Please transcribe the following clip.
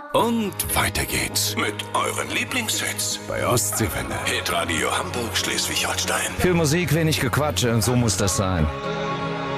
Und weiter geht's mit euren Lieblingshits bei Ostseewelle. Hitradio Hamburg, Schleswig-Holstein. Viel Musik, wenig Gequatsche, so muss das sein.